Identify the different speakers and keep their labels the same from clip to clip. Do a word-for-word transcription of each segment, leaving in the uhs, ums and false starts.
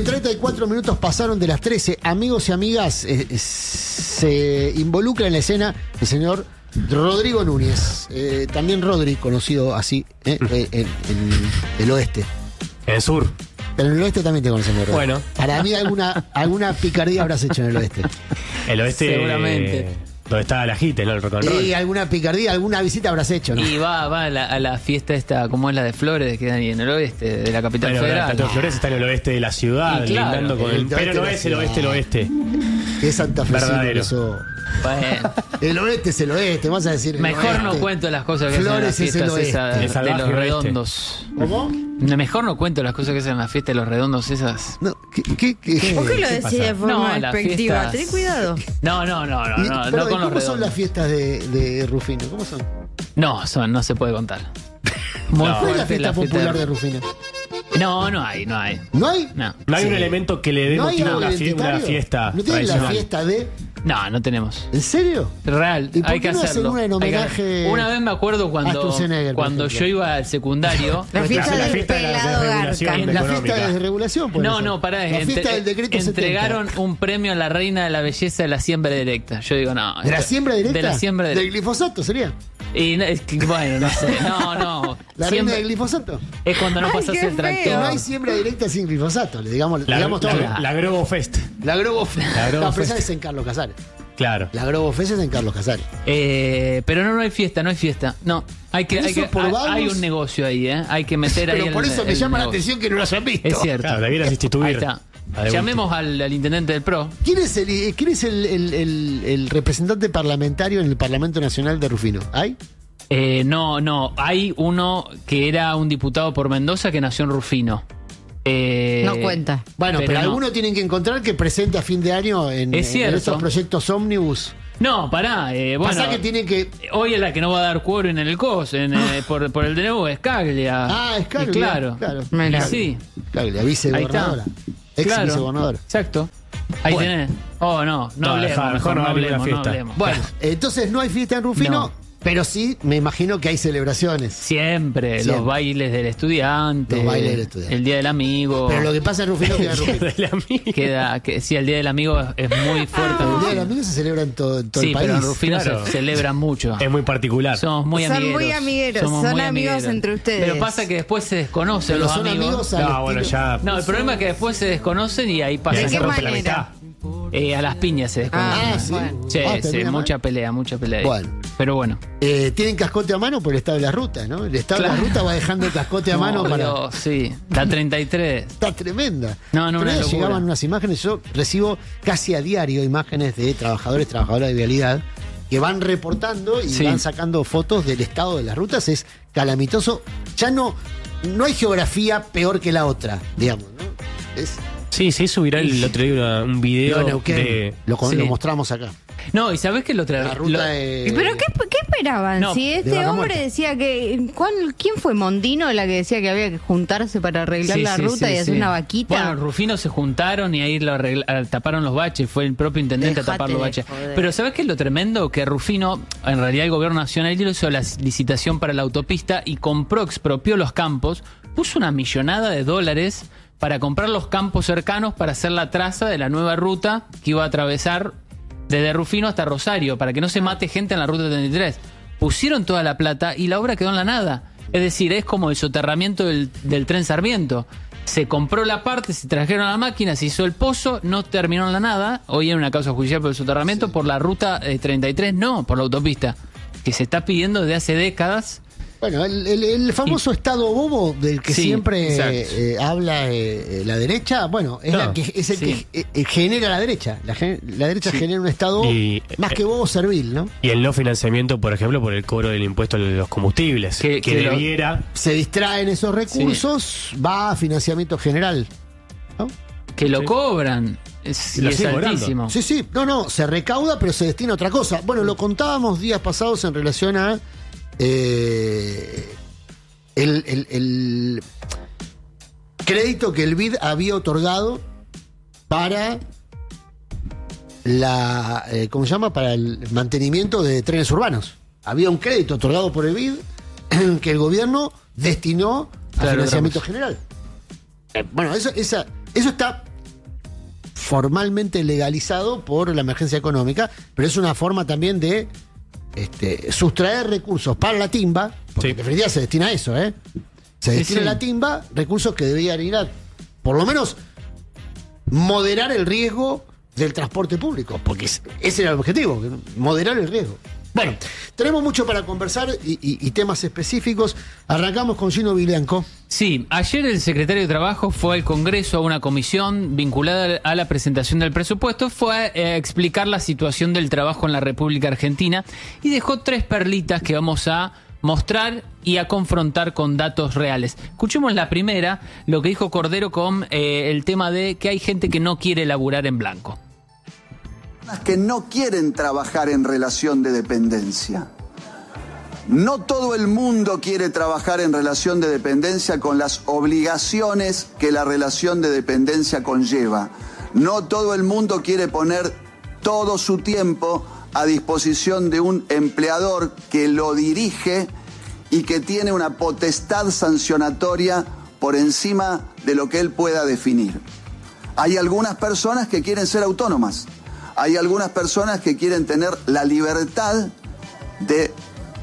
Speaker 1: bien, treinta y cuatro minutos pasaron de las trece. Amigos y amigas, eh, se involucra en la escena el señor Rodrigo Núñez. Eh, también Rodri, conocido así eh, en, en, en el oeste.
Speaker 2: En el sur.
Speaker 1: Pero en el oeste también te conocemos, Rodri.
Speaker 2: Bueno.
Speaker 1: Para mí alguna, alguna picardía habrás hecho en el oeste.
Speaker 2: El oeste.
Speaker 3: Seguramente.
Speaker 2: Eh, donde estaba la Hit, ¿no? El rock and roll.
Speaker 1: Y alguna picardía, alguna visita habrás hecho, ¿no?
Speaker 3: Y va, va a la, a la fiesta esta, como es la de Flores, que queda ahí en el oeste de la capital
Speaker 2: Bueno,
Speaker 3: federal.
Speaker 2: el Teatro Flores está en el oeste de la ciudad,
Speaker 3: Y claro,
Speaker 2: lindando con
Speaker 1: el
Speaker 2: el. Pero no
Speaker 1: oeste de la
Speaker 2: es el oeste, el
Speaker 1: ciudad.
Speaker 2: oeste.
Speaker 1: Que es Santa Fe.
Speaker 2: Verdadero.
Speaker 1: Eso.
Speaker 3: Bueno,
Speaker 1: El oeste es el oeste, vas a decir. el
Speaker 3: mejor
Speaker 1: oeste.
Speaker 3: no cuento las cosas que
Speaker 1: Flores
Speaker 3: hacen
Speaker 1: es
Speaker 3: en
Speaker 1: el
Speaker 3: las fiestas
Speaker 1: oeste.
Speaker 3: esas
Speaker 2: El
Speaker 3: de,
Speaker 2: salvaje
Speaker 3: los
Speaker 2: oeste.
Speaker 3: redondos.
Speaker 1: ¿Cómo?
Speaker 3: Mejor no cuento las cosas que hacen en la fiesta de los redondos esas.
Speaker 1: No, ¿qué, qué, qué?
Speaker 4: ¿Por qué lo
Speaker 2: ¿Qué
Speaker 4: decís
Speaker 2: pasa?
Speaker 4: de forma
Speaker 3: No, las
Speaker 4: despectiva?
Speaker 3: fiestas-
Speaker 4: Ten cuidado.
Speaker 3: No, no, no, no,
Speaker 1: Y-
Speaker 3: no,
Speaker 1: perdón,
Speaker 3: no
Speaker 1: ¿y
Speaker 3: con los
Speaker 1: ¿Cómo son
Speaker 3: redondos.
Speaker 1: las fiestas de, de Rufino? ¿Cómo son?
Speaker 3: No, son, no se puede contar. Muy
Speaker 2: No.
Speaker 1: ¿Cuál es la
Speaker 3: fuerte
Speaker 1: fiesta popular de Rufino?
Speaker 3: No, no hay, no hay.
Speaker 1: ¿No hay?
Speaker 3: No,
Speaker 2: No hay
Speaker 1: Sí.
Speaker 2: un elemento que le dé
Speaker 1: ¿No hay
Speaker 2: motivo a
Speaker 1: algo
Speaker 2: una, fie- una
Speaker 1: identitario?
Speaker 2: fiesta.
Speaker 1: ¿No tienen la
Speaker 2: tradicional.
Speaker 1: fiesta de...?
Speaker 3: no, no tenemos.
Speaker 1: ¿En serio?
Speaker 3: Real,
Speaker 1: ¿Y por
Speaker 3: hay
Speaker 1: qué
Speaker 3: que
Speaker 1: no hacen
Speaker 3: hacerlo.
Speaker 1: una en
Speaker 3: Hay que-
Speaker 1: homenaje
Speaker 3: Una vez me acuerdo
Speaker 1: a
Speaker 3: cuando,
Speaker 1: Sturzenegger, por
Speaker 3: cuando
Speaker 1: ejemplo?
Speaker 3: yo iba al secundario.
Speaker 4: La fiesta
Speaker 2: la
Speaker 4: del
Speaker 2: fiesta de la
Speaker 4: pelado
Speaker 2: desregulación
Speaker 4: Garca.
Speaker 2: de-
Speaker 1: La
Speaker 2: económica.
Speaker 1: fiesta de desregulación, puede
Speaker 3: No,
Speaker 1: ser.
Speaker 3: no, pará.
Speaker 1: La
Speaker 3: entre-
Speaker 1: fiesta del decreto
Speaker 3: entregaron
Speaker 1: setenta.
Speaker 3: un premio a la reina de la belleza de la siembra directa. Yo digo, no.
Speaker 1: ¿De la
Speaker 3: esto-
Speaker 1: siembra directa?
Speaker 3: De la siembra
Speaker 1: ¿Del
Speaker 3: directa.
Speaker 1: glifosato sería?
Speaker 3: Y no, es que, bueno, no sé. No, no.
Speaker 1: ¿La
Speaker 3: Siembra-
Speaker 1: reina del glifosato?
Speaker 3: es cuando no
Speaker 4: Ay,
Speaker 3: pasas
Speaker 4: qué
Speaker 3: el
Speaker 4: feo.
Speaker 1: Que
Speaker 3: tractor.
Speaker 1: no hay siembra directa sin glifosato, le digamos,
Speaker 2: La,
Speaker 1: digamos todo.
Speaker 2: la, la Grobo Fest.
Speaker 1: La Grobo
Speaker 2: La Grobo
Speaker 1: No, pero esa
Speaker 2: Fest.
Speaker 1: es en Carlos Casares.
Speaker 2: Claro.
Speaker 1: La Grobo Fest es en Carlos Casares.
Speaker 3: Eh, pero no, no hay fiesta, no hay fiesta. No, hay que,
Speaker 1: ¿Pero
Speaker 3: hay,
Speaker 1: eso
Speaker 3: que
Speaker 1: por
Speaker 3: hay,
Speaker 1: vagos?
Speaker 3: hay un negocio ahí, ¿eh? Hay que meter ahí.
Speaker 1: Pero por
Speaker 3: el-
Speaker 1: eso me
Speaker 3: el
Speaker 1: llama la
Speaker 3: negocio.
Speaker 1: atención que no lo hayan visto.
Speaker 3: Es cierto.
Speaker 2: Claro, debieras instituir.
Speaker 3: Ahí está.
Speaker 2: a de
Speaker 3: Llamemos al, al intendente del P R O.
Speaker 1: ¿Quién es, el, quién es el, el- el- el representante parlamentario en el Parlamento Nacional de Rufino? ¿Hay?
Speaker 3: Eh, no, no. Hay uno que era un diputado por Mendoza que nació en Rufino. Eh,
Speaker 4: No cuenta.
Speaker 1: Bueno, pero,
Speaker 3: no.
Speaker 1: alguno tienen que encontrar que presente a fin de año en,
Speaker 3: Es
Speaker 1: en
Speaker 3: cierto.
Speaker 1: estos proyectos ómnibus.
Speaker 3: No, pará. Eh, bueno,
Speaker 1: Pasa que tiene que...
Speaker 3: hoy es la que no va a dar quórum en el C O S, en, eh, por, por el D N U, es Caglia.
Speaker 1: Ah, es Caglia,
Speaker 3: Y claro.
Speaker 1: claro.
Speaker 4: Mira.
Speaker 3: Sí,
Speaker 1: Claro, la vicegobernadora.
Speaker 3: Ahí
Speaker 1: Ex
Speaker 3: claro.
Speaker 1: vicegobernadora.
Speaker 3: Exacto. Ahí
Speaker 1: Bueno.
Speaker 3: tenés. Oh, no, no,
Speaker 2: No,
Speaker 3: hablemos.
Speaker 2: dejá,
Speaker 3: mejor
Speaker 2: mejor no
Speaker 3: no
Speaker 2: hablemos de la
Speaker 3: hablemos, no
Speaker 2: fiesta.
Speaker 3: hablemos.
Speaker 1: Bueno, entonces no hay fiesta en Rufino,
Speaker 3: No.
Speaker 1: pero sí me imagino que hay celebraciones.
Speaker 3: Siempre,
Speaker 1: Siempre.
Speaker 3: los bailes del estudiante.
Speaker 1: Los bailes del estudiante.
Speaker 3: El día del amigo.
Speaker 1: Pero lo que pasa en Rufino queda en Rufino.
Speaker 2: Del amigo.
Speaker 3: Queda, que, sí, el día del amigo es muy fuerte. en
Speaker 1: El Día del
Speaker 3: Rufino.
Speaker 1: Amigo se celebra en todo, en todo
Speaker 3: Sí,
Speaker 1: el país.
Speaker 3: pero en Rufino
Speaker 2: Claro.
Speaker 3: se celebra mucho.
Speaker 2: Es muy particular.
Speaker 3: Somos muy
Speaker 4: Son
Speaker 3: amigueros.
Speaker 4: muy amigueros,
Speaker 3: Somos
Speaker 4: son
Speaker 3: muy
Speaker 4: amigos
Speaker 3: amigueros.
Speaker 4: entre ustedes.
Speaker 3: Pero pasa que después se desconocen
Speaker 1: Pero
Speaker 3: los
Speaker 1: son
Speaker 3: amigos.
Speaker 1: amigos al
Speaker 2: No, bueno,
Speaker 1: estilo-
Speaker 2: ya.
Speaker 3: No, el problema es que después se desconocen y ahí
Speaker 2: y
Speaker 3: pasa
Speaker 2: ahí
Speaker 4: ¿De
Speaker 2: se
Speaker 4: qué
Speaker 2: rompe la
Speaker 4: manera?
Speaker 2: amistad.
Speaker 3: eh, a las piñas se desconocen.
Speaker 1: Ah, sí.
Speaker 4: Bueno.
Speaker 3: Sí,
Speaker 1: Ah,
Speaker 3: sí,
Speaker 1: termina
Speaker 3: mucha
Speaker 1: mal.
Speaker 3: pelea, mucha pelea.
Speaker 1: Bueno.
Speaker 3: Pero bueno.
Speaker 1: Eh, tienen cascote a mano por el estado de la ruta, ¿no? El estado de
Speaker 3: Claro.
Speaker 1: la ruta va dejando el cascote a mano
Speaker 3: No,
Speaker 1: para...
Speaker 3: Dios, sí, la treinta y tres.
Speaker 1: Está tremenda.
Speaker 3: No, no,
Speaker 1: Pero
Speaker 3: una
Speaker 1: ya
Speaker 3: locura.
Speaker 1: llegaban unas imágenes, yo recibo casi a diario imágenes de trabajadores, trabajadoras de vialidad que van reportando y
Speaker 3: Sí.
Speaker 1: van sacando fotos del estado de las rutas. Es calamitoso. Ya no, no hay geografía peor que la otra, digamos, ¿no? Es,
Speaker 2: Sí, sí, subirá el otro día una- un video
Speaker 1: Digo, Neuquén,
Speaker 2: de.
Speaker 1: lo, con-
Speaker 3: Sí.
Speaker 1: lo mostramos acá.
Speaker 3: No, y sabés que lo
Speaker 1: La
Speaker 3: tra-
Speaker 1: ruta
Speaker 3: lo-
Speaker 1: de...
Speaker 4: ¿Pero qué, qué esperaban?
Speaker 3: No,
Speaker 4: si
Speaker 1: de
Speaker 4: este
Speaker 1: Vaca
Speaker 4: hombre
Speaker 1: Muerta.
Speaker 4: decía que... ¿cuál- ¿Quién fue Mondino la que decía que había que juntarse para arreglar
Speaker 3: Sí,
Speaker 4: la
Speaker 3: sí,
Speaker 4: ruta
Speaker 3: sí,
Speaker 4: y hacer
Speaker 3: sí.
Speaker 4: una vaquita?
Speaker 3: Bueno, Rufino se juntaron y ahí lo arregla- taparon los baches. Fue el propio intendente
Speaker 4: Dejate
Speaker 3: a tapar los
Speaker 4: de
Speaker 3: baches.
Speaker 4: joder.
Speaker 3: Pero ¿sabés qué es lo tremendo? Que Rufino, en realidad el gobierno nacional hizo la licitación para la autopista y compró, expropió los campos, puso una millonada de dólares para comprar los campos cercanos para hacer la traza de la nueva ruta que iba a atravesar desde Rufino hasta Rosario, para que no se mate gente en la ruta treinta y tres. Pusieron toda la plata y la obra quedó en la nada. Es decir, es como el soterramiento del, del tren Sarmiento. Se compró la parte, se trajeron a la máquina, se hizo el pozo, no terminó en la nada. Hoy hay una causa judicial por el soterramiento, por la ruta eh, treinta y tres, no, por la autopista, que se está pidiendo desde hace décadas.
Speaker 1: Bueno, el, el- el famoso estado bobo del que
Speaker 3: Sí,
Speaker 1: siempre
Speaker 3: exacto.
Speaker 1: eh, habla eh, eh, la derecha, bueno, es,
Speaker 2: No,
Speaker 1: la que, es el
Speaker 3: sí.
Speaker 1: que eh, eh, genera la derecha. La, gen- la derecha genera un estado
Speaker 2: Y,
Speaker 1: más
Speaker 2: eh,
Speaker 1: que bobo servil, ¿no?
Speaker 2: Y el no financiamiento, por ejemplo, por el cobro del impuesto de los combustibles.
Speaker 3: Que-
Speaker 2: Que,
Speaker 3: que lo-
Speaker 2: debiera.
Speaker 1: Se distraen esos recursos, va a financiamiento general. ¿no?
Speaker 3: Que lo
Speaker 2: Sí.
Speaker 3: cobran. Es,
Speaker 2: Y lo
Speaker 3: y es
Speaker 2: sigue cobrando.
Speaker 3: altísimo.
Speaker 1: Sí, sí, no, no, se recauda, pero se destina a otra cosa. Bueno, lo contábamos días pasados en relación a eh, el, el- el crédito que el B I D había otorgado para la, eh, ¿cómo se llama? Para el mantenimiento de trenes urbanos. Había un crédito otorgado por el B I D que el gobierno destinó a
Speaker 3: Claro,
Speaker 1: financiamiento
Speaker 3: otra
Speaker 1: general. Eh, Bueno, eso, esa, eso está formalmente legalizado por la emergencia económica, pero es una forma también de este, sustraer recursos para la timba, porque
Speaker 2: Sí.
Speaker 1: en definitiva se destina a eso, ¿eh? Se
Speaker 3: Sí,
Speaker 1: destina
Speaker 3: sí.
Speaker 1: a la timba recursos que deberían ir a, por lo menos, moderar el riesgo del transporte público, porque es- ese era el objetivo, moderar el riesgo. Bueno, tenemos mucho para conversar y, y- y temas específicos. Arrancamos con Gino Viglianco.
Speaker 3: Sí, ayer el secretario de Trabajo fue al Congreso a una comisión vinculada a la presentación del presupuesto, fue a eh, explicar la situación del trabajo en la República Argentina y dejó tres perlitas que vamos a mostrar y a confrontar con datos reales. Escuchemos la primera, lo que dijo Cordero con eh, el tema de que hay gente que no quiere laburar en blanco.
Speaker 5: Que no quieren trabajar en relación de dependencia. No todo el mundo quiere trabajar en relación de dependencia con las obligaciones que la relación de dependencia conlleva. No todo el mundo quiere poner todo su tiempo a disposición de un empleador que lo dirige y que tiene una potestad sancionatoria por encima de lo que él pueda definir. Hay algunas personas que quieren ser autónomas. Hay algunas personas que quieren tener la libertad de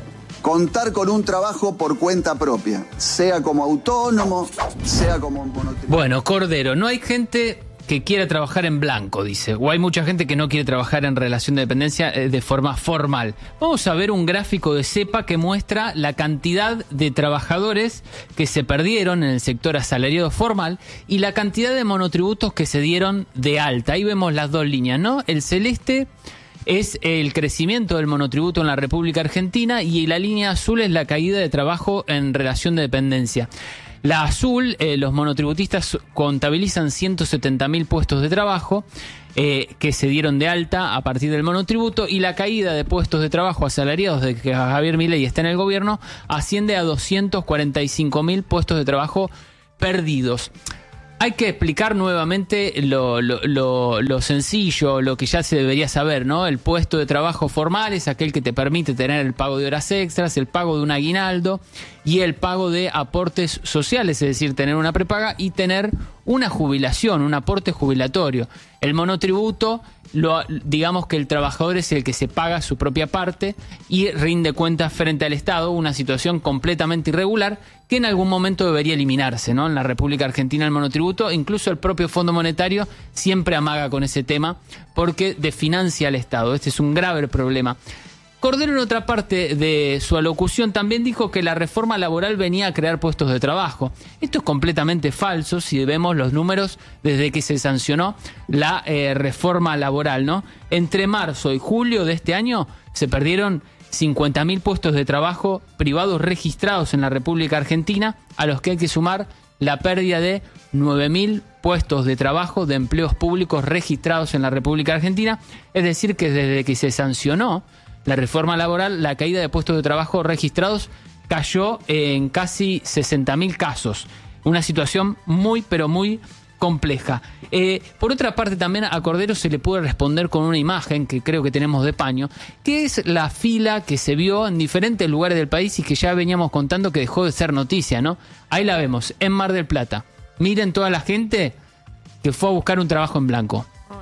Speaker 5: contar con un trabajo por cuenta propia, sea como autónomo, sea como monotributo.
Speaker 3: Bueno, Cordero, no hay gente que quiera trabajar en blanco, dice, o hay mucha gente que no quiere trabajar en relación de dependencia eh, de forma formal. Vamos a ver un gráfico de CEPA que muestra la cantidad de trabajadores que se perdieron en el sector asalariado formal y la cantidad de monotributos que se dieron de alta. Ahí vemos las dos líneas, ¿no? El celeste es el crecimiento del monotributo en la República Argentina y la línea azul es la caída de trabajo en relación de dependencia. La azul, eh, los monotributistas contabilizan ciento setenta mil puestos de trabajo eh, que se dieron de alta a partir del monotributo y la caída de puestos de trabajo asalariados de que Javier Milei está en el gobierno asciende a doscientos cuarenta y cinco mil puestos de trabajo perdidos. Hay que explicar nuevamente lo, lo, lo, lo sencillo, lo que ya se debería saber, ¿no? El puesto de trabajo formal es aquel que te permite tener el pago de horas extras, el pago de un aguinaldo y el pago de aportes sociales, es decir, tener una prepaga y tener una jubilación, un aporte jubilatorio. El monotributo, lo, digamos que el trabajador es el que se paga su propia parte y rinde cuentas frente al Estado, una situación completamente irregular que en algún momento debería eliminarse, ¿no? En la República Argentina el monotributo, incluso el propio Fondo Monetario siempre amaga con ese tema porque desfinancia al Estado. Este es un grave problema. Cordero, en otra parte de su alocución, también dijo que la reforma laboral venía a crear puestos de trabajo. Esto es completamente falso si vemos los números desde que se sancionó la eh, reforma laboral, ¿no? Entre marzo y julio de este año se perdieron cincuenta mil puestos de trabajo privados registrados en la República Argentina, a los que hay que sumar la pérdida de nueve mil puestos de trabajo de empleos públicos registrados en la República Argentina. Es decir, que desde que se sancionó la reforma laboral, la caída de puestos de trabajo registrados cayó en casi sesenta mil casos. Una situación muy, pero muy compleja. Eh, por otra parte, también a Cordero se le puede responder con una imagen que creo que tenemos de paño, que es la fila que se vio en diferentes lugares del país y que ya veníamos contando que dejó de ser noticia, ¿no? Ahí la vemos, en Mar del Plata. Miren toda la gente que fue a buscar un trabajo en blanco.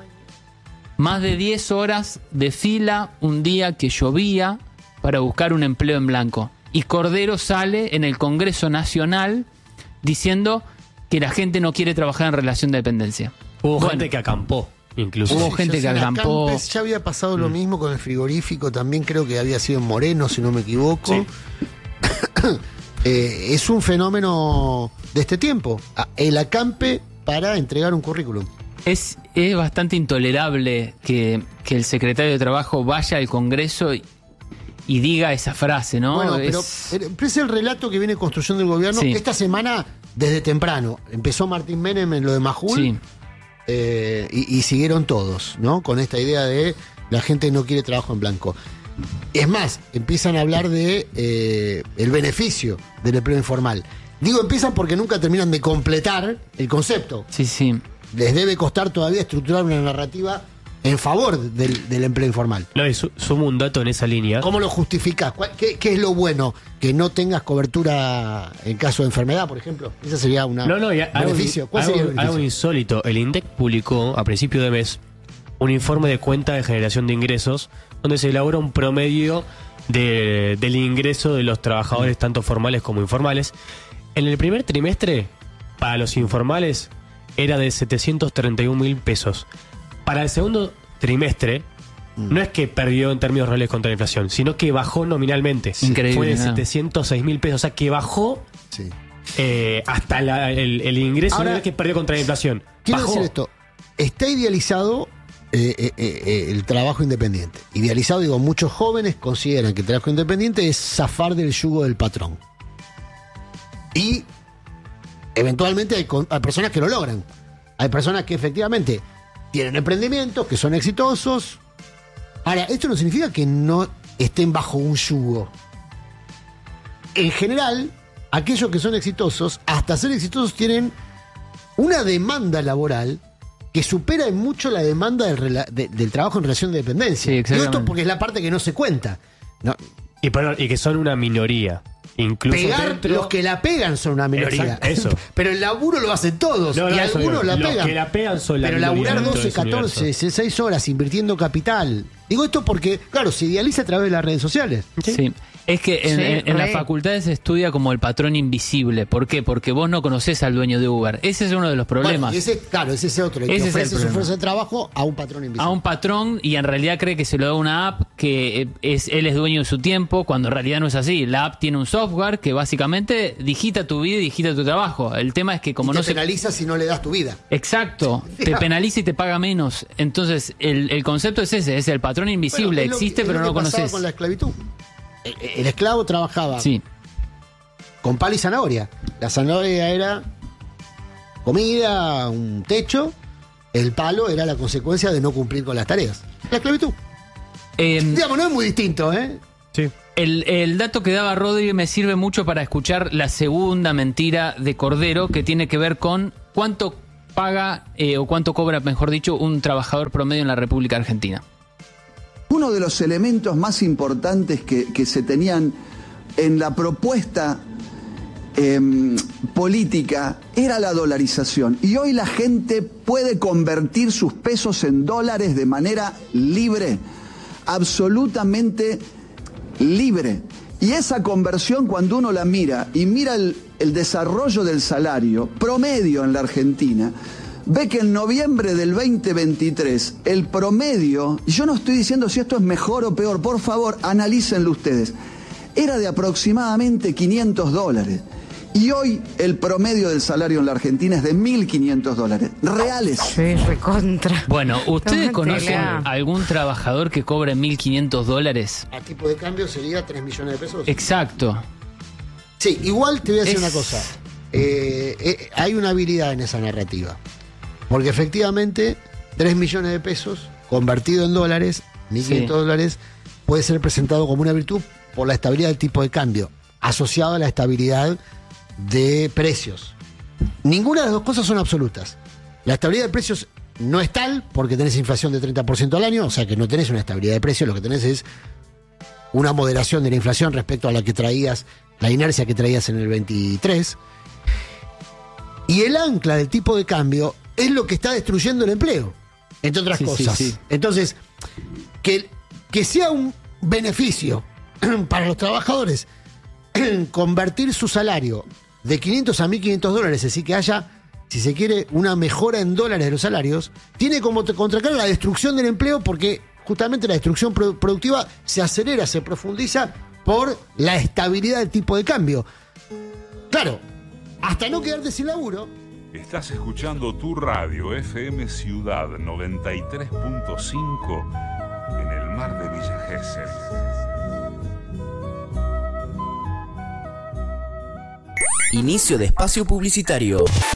Speaker 3: Más de diez horas de fila un día que llovía para buscar un empleo en blanco. Y Cordero sale en el Congreso Nacional diciendo que la gente no quiere trabajar en relación de dependencia.
Speaker 2: Hubo
Speaker 3: Bueno.
Speaker 2: gente que acampó, incluso.
Speaker 3: Hubo gente
Speaker 1: yo
Speaker 3: que
Speaker 1: sé, en
Speaker 3: acampó.
Speaker 1: Acampes ya había pasado lo mismo con el frigorífico, también creo que había sido en Moreno, si no me equivoco.
Speaker 2: Sí.
Speaker 1: Eh, es un fenómeno de este tiempo, a- el acampe para entregar un currículum.
Speaker 3: Es, es bastante intolerable que, que el secretario de Trabajo vaya al Congreso y, y diga esa frase, ¿no?
Speaker 1: Bueno,
Speaker 3: Es-
Speaker 1: pero, pero es el relato que viene construyendo el gobierno.
Speaker 3: Sí.
Speaker 1: Esta semana, desde temprano, empezó Martín Menem en lo de Majul.
Speaker 3: Sí.
Speaker 1: Eh, y, y siguieron todos, ¿no? Con esta idea de la gente no quiere trabajo en blanco. Es más, empiezan a hablar de eh, el beneficio del empleo informal. Digo empiezan porque nunca terminan de completar el concepto.
Speaker 3: Sí, sí.
Speaker 1: Les debe costar todavía estructurar una narrativa en favor del, del empleo informal.
Speaker 2: No, y su- sumo un dato en esa línea.
Speaker 1: ¿Cómo lo justificás? ¿Cuál- ¿Qué, qué es lo bueno? ¿Que no tengas cobertura en caso de enfermedad, por ejemplo? Ese sería un
Speaker 2: No, no, y a- algo,
Speaker 1: beneficio. ¿Cuál
Speaker 2: algo-
Speaker 1: sería el beneficio?
Speaker 2: algo insólito. El INDEC publicó a principio de mes un informe de cuenta de generación de ingresos donde se elabora un promedio de- del ingreso de los trabajadores tanto formales como informales. En el primer trimestre, para los informales, era de setecientos treinta y un mil pesos. Para el segundo trimestre, no es que perdió en términos reales contra la inflación, sino que bajó nominalmente.
Speaker 3: Increíble,
Speaker 2: Fue de
Speaker 3: ¿no?
Speaker 2: setecientos seis mil pesos. O sea, que bajó
Speaker 1: Sí.
Speaker 2: eh, hasta la- el, el ingreso
Speaker 1: Ahora,
Speaker 2: no es que perdió contra la inflación.
Speaker 1: Quiero
Speaker 2: Bajó.
Speaker 1: decir esto. Está idealizado eh, eh, eh, el trabajo independiente. Idealizado, digo, muchos jóvenes consideran que el trabajo independiente es zafar del yugo del patrón. Y eventualmente hay, con- hay personas que lo logran. Hay personas que efectivamente tienen emprendimientos, que son exitosos. Ahora, esto no significa que no estén bajo un yugo. En general, aquellos que son exitosos, hasta ser exitosos, tienen una demanda laboral que supera en mucho la demanda del, rela- de- del trabajo en relación de dependencia.
Speaker 3: Sí,
Speaker 1: Digo
Speaker 3: exactamente.
Speaker 1: esto porque es la parte que no se cuenta. No,
Speaker 2: Y, perdón, y que son una minoría. Incluso
Speaker 1: pegar,
Speaker 2: dentro-
Speaker 1: los que la pegan son una minoría.
Speaker 2: Exacto, eso.
Speaker 1: Pero el laburo lo hacen todos.
Speaker 2: No, no,
Speaker 1: y
Speaker 2: eso
Speaker 1: algunos
Speaker 2: digo.
Speaker 1: la
Speaker 2: Los
Speaker 1: pegan.
Speaker 2: que la pegan son la
Speaker 1: Pero
Speaker 2: minoría
Speaker 1: laburar
Speaker 2: dentro de
Speaker 1: doce,
Speaker 2: ese
Speaker 1: catorce,
Speaker 2: universo.
Speaker 1: dieciséis horas invirtiendo capital. Digo esto porque, claro, se idealiza a través de las redes sociales.
Speaker 3: Sí. Es que en,
Speaker 4: Sí,
Speaker 3: en- en
Speaker 4: re.
Speaker 3: la facultad se estudia como el patrón invisible. ¿Por qué? Porque vos no conocés al dueño de Uber. Ese es uno de los problemas.
Speaker 1: Bueno, y ese, claro, ese es otro. El que
Speaker 3: Ese es el
Speaker 1: ofrece su
Speaker 3: problema.
Speaker 1: fuerza de trabajo a un patrón invisible.
Speaker 3: A un patrón y en realidad cree que se lo da una app que eh, es él es dueño de su tiempo, cuando en realidad no es así. La app tiene un software que básicamente digita tu vida y digita tu trabajo. El tema es que como
Speaker 1: y te
Speaker 3: no se...
Speaker 1: penaliza si no le das tu vida.
Speaker 3: Exacto, te penaliza y te paga menos. Entonces, el, el concepto es ese, es el patrón invisible,
Speaker 1: Bueno, es lo
Speaker 3: existe
Speaker 1: que-
Speaker 3: pero
Speaker 1: es
Speaker 3: no
Speaker 1: lo
Speaker 3: lo
Speaker 1: que pasaba
Speaker 3: conoces.
Speaker 1: con la esclavitud. El, el esclavo trabajaba
Speaker 3: Sí,
Speaker 1: con palo y zanahoria. La zanahoria era comida, un techo. El palo era la consecuencia de no cumplir con las tareas. La esclavitud.
Speaker 3: Eh,
Speaker 1: Digamos, no es muy distinto, ¿eh?
Speaker 2: Sí.
Speaker 3: el, el dato que daba Rodri me sirve mucho para escuchar la segunda mentira de Cordero, que tiene que ver con cuánto paga eh, o cuánto cobra, mejor dicho, un trabajador promedio en la República Argentina.
Speaker 5: Uno de los elementos más importantes que, que se tenían en la propuesta em, política era la dolarización. Y hoy la gente puede convertir sus pesos en dólares de manera libre, absolutamente libre. Y esa conversión, cuando uno la mira y mira el, el desarrollo del salario promedio en la Argentina, ve que en noviembre del veinte veintitrés el promedio, y yo no estoy diciendo si esto es mejor o peor, por favor, analícenlo ustedes, era de aproximadamente quinientos dólares. Y hoy el promedio del salario en la Argentina es de mil quinientos dólares, reales.
Speaker 4: Sí, recontra.
Speaker 3: Bueno, ¿ustedes
Speaker 4: Tómatela.
Speaker 3: conocen algún trabajador que cobre mil quinientos dólares?
Speaker 1: A tipo de cambio sería tres millones de pesos.
Speaker 3: Exacto.
Speaker 1: Sí, igual te voy a decir
Speaker 3: Es-
Speaker 1: una cosa. Eh, eh, hay una habilidad en esa narrativa. Porque efectivamente, tres millones de pesos convertido en dólares, mil quinientos
Speaker 3: Sí.
Speaker 1: dólares, puede ser presentado como una virtud por la estabilidad del tipo de cambio, asociado a la estabilidad de precios. Ninguna de las dos cosas son absolutas. La estabilidad de precios no es tal porque tenés inflación de treinta por ciento al año, o sea que no tenés una estabilidad de precios, lo que tenés es una moderación de la inflación respecto a la que traías, la inercia que traías en el veintitrés. Y el ancla del tipo de cambio es lo que está destruyendo el empleo, entre otras
Speaker 3: Sí, sí,
Speaker 1: cosas.
Speaker 3: sí.
Speaker 1: Entonces, que, que sea un beneficio para los trabajadores convertir su salario de quinientos a mil quinientos dólares, es decir, que haya, si se quiere, una mejora en dólares de los salarios, tiene como te- contracara la destrucción del empleo, porque justamente la destrucción pro- productiva se acelera, se profundiza por la estabilidad del tipo de cambio. Claro, hasta no quedarte sin laburo.
Speaker 6: Estás escuchando tu radio F M Ciudad noventa y tres punto cinco en el mar de Villa Gesell.
Speaker 7: Inicio de espacio publicitario.